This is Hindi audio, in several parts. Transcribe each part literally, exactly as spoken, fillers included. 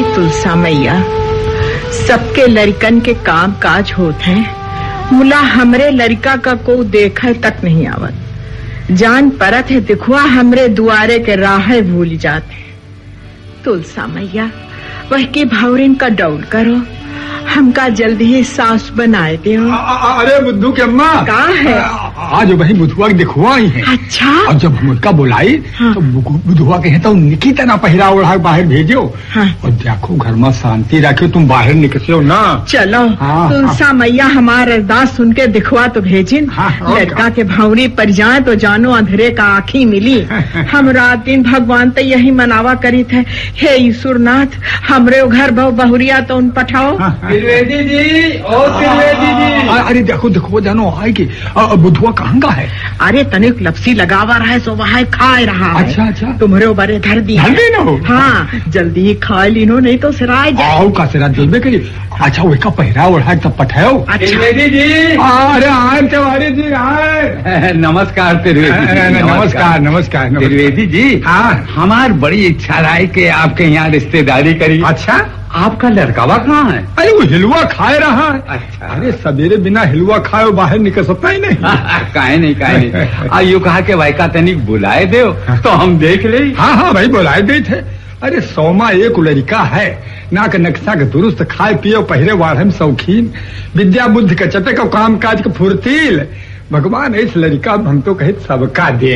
तुलसा मैया, सबके लड़कन के काम काज होत हैं, मुला हमरे लड़का का को देखे तक नहीं आवत। जान परत है दिखवा हमरे दुआरे के राह भूल जाते। तुलसा मैया, वह के भावरिन का डौल करो, हमका जल्दी ही सास बनाए दे। अरे बुद्धू के अम्मा कहाँ है? आज वही बुधुआ दिखवा ही है। अच्छा। और जब हम उनका बुलाई हाँ। तो बुधुआ कहे तो निकी तना पहरा ओढ़ा बाहर भेजो हाँ। और देखो घर में शांति रखो, तुम बाहर निकलो ना। चलो हाँ, तुलसा हाँ। मैया हमारा अरदास सुन के दिखवा तो भेजिन हाँ, लड़का के भावरी पर जाए तो जानो अंधेरे का आँखी मिली। हम रात दिन भगवान तो यही मनावा करी थे, हे ईश्वरनाथ हमरे घर बहु बहुरिया तो उन पठाओ। त्रिवेदी जी, ओ त्रिवेदी जी। अरे देखो देखो जानो आएगी। बुधुआ कहाँ का है? अरे तनिक लपसी लगावा रहा है सो वहाँ खाए रहा है। अच्छा अच्छा। तुम्हारे बरे धर दी हो हाँ, जल्दी ही खा लीनो नहीं तो सिराय जाए। का सिरा देवे करी। अच्छा वो का पहरा ओढ़ा तब पठाओ। त्रिवेदी जी। अरे आए तिवारी जी आए। नमस्कार त्रिवेदी। नमस्कार नमस्कार त्रिवेदी जी। हाँ, हमार बड़ी इच्छा रहा के आपके यहाँ रिश्तेदारी करी। अच्छा, आपका लड़कावा कहाँ है? अरे वो हिलवा खाए रहा है। अच्छा। अरे सवेरे बिना हिलवा खाए बाहर निकल सकता ही नहीं। काहे नहीं काहे नहीं। आ यू कहा के वाइका तनिक बुलाए दे तो हम देख ले। हाँ हाँ भाई बुलाए दे थे। अरे सौमा एक लड़का है, ना के नक्शा के दुरुस्त, खाए पियो पहरे वाढ़ में शौकीन, विद्या बुद्धि के चटे को काम काज के फुर्तील। भगवान इस लड़का हम तो कहे सबका दे।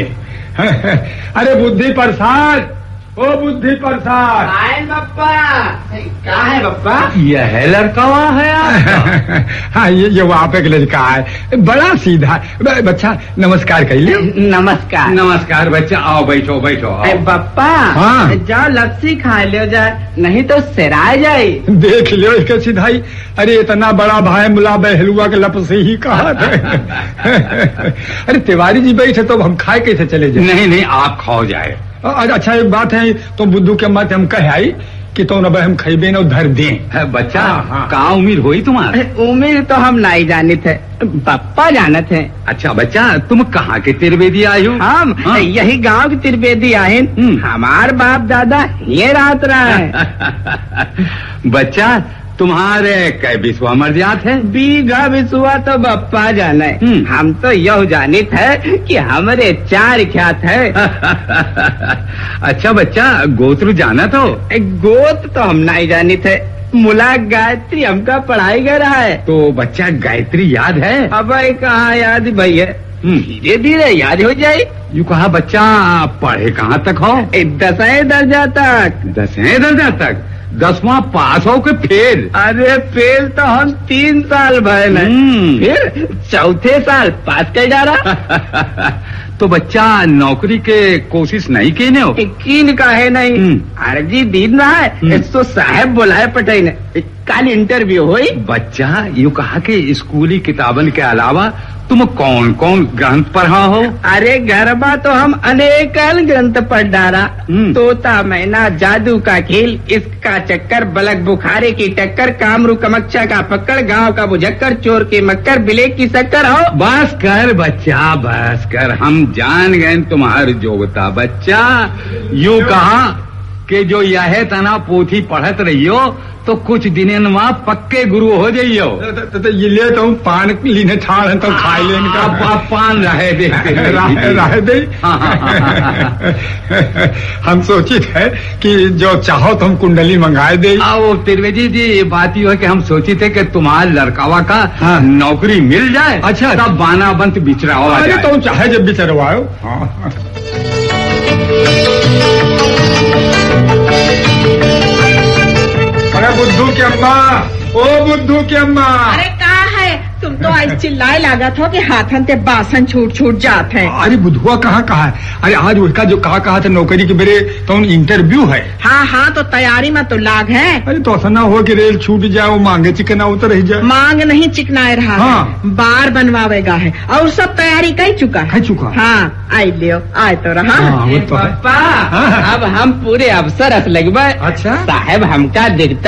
अरे बुद्धि प्रसाद, ओ बुद्धि प्रसाद। बप्पा क्या है बप्पा? यह है लड़का वहाँ है। हाँ ये ये वहाँ पे एक लड़का है, बड़ा सीधा। बच्चा नमस्कार कर लियो। नमस्कार नमस्कार बच्चा, आओ बैठो बैठो। बप्पा हाँ। जाओ लपसी खा लियो जाए, नहीं तो सिराय जाए। देख लियो इसके सीधाई। अरे इतना बड़ा भाई मुला बहलुआ के लप से ही कहा था। अरे तिवारी जी बैठे तो हम खाए कैसे चले जाए? नहीं नहीं आप खाओ जाए। अच्छा एक बात है, तो बुद्धू के मत हम कह आई कि तो न हम खैबे न उधर दें। बच्चा हाँ, हाँ। कहाँ उम्र हुई तुम्हारी? उम्र तो हम नहीं जाने थे, पप्पा जाने थे। अच्छा बच्चा, तुम कहाँ के त्रिवेदी आये हो? हम हाँ? यही गांव के त्रिवेदी आए। हमार बाप दादा ये रात रहा है। बच्चा तुम्हारे कै बिस्वा मर्जात है? बीघा बिस्वा तो बप्पा जाने, हम तो यह जानित है कि हमारे चार ख्यात है। अच्छा बच्चा, गोत्र जाना तो? गोत्र तो हम नहीं जानित है, मुला गायत्री हमका पढ़ाई कर रहा है। तो बच्चा गायत्री याद है? अब कहाँ याद भैया, धीरे धीरे याद हो जाये। यू कहा बच्चा पढ़े कहाँ तक हो? दसवें दर्जा तक। दसवें दर्जा तक? दसवां पास हो के फेल? अरे फेल तो हम तीन साल भय नहीं, फिर चौथे साल पास कर डाला। तो बच्चा नौकरी के कोशिश नहीं की ने हो? कीन का है नहीं, अर्जी दिन रहा है तो साहब बुलाए पटे ने, कल इंटरव्यू हुई। बच्चा यू कहा कि स्कूली किताबन के अलावा तुम कौन कौन ग्रंथ पढ़ा हो? अरे गरबा तो हम अनेक ग्रंथ पढ़ डाला, तोता मैना, जादू का खेल, इसका चक्कर, बलक बुखारे की टक्कर, कामरू कमक्षा का पकड़, गांव का बुझक्कर, चोर की मक्कर, बिलेक की शक्कर। हो बस कर बच्चा बस कर, हम जान गए तुम्हारी जोगता। बच्चा यूँ कहा कि जो यह तना पोथी पढ़त रहियो तो कुछ दिन वहाँ पक्के गुरु हो जाइयो। तो, तो ये ले तो पान लीने ठाड़ है तो खाए लेने का। आप पान रहे दे रहे दे। हम सोचित है कि जो चाहो तो हम कुंडली मंगाए दे। आओ त्रिवेदी जी, ये बात ये है कि हम सोची थे कि तुम्हारे लड़कावा का हाँ। नौकरी मिल जाए। अच्छा तब बाना बंत बिचराओ। अरे तुम चाहे जब बिचरवाओ। हाँ। बुद्धू की अम्मा, ओ बुद्धू की अम्मा। अरे कहाँ है? तुम तो आज चिल्लाए लागत हो कि हाथन ते बासन छूट छूट जात है। अरे बुधुआ कहाँ कहा है? अरे आज उसका जो कहा कहा था नौकरी के बेरे तो इंटरव्यू है। हाँ हाँ तो तैयारी में तो लाग है। अरे तो ऐसा ना हो कि रेल छूट जाए, वो मांगे चिकना उतर रह जाए। मांग नहीं चिकनाए रहा हाँ। है, बार बनवावेगा है और सब तैयारी कर चुका है। कर चुका? हाँ आई लियो, आए तो रहा। हाँ, वो तो पापा अब हम पूरे अफसर अस लगवा। अच्छा साहब हमका दिखता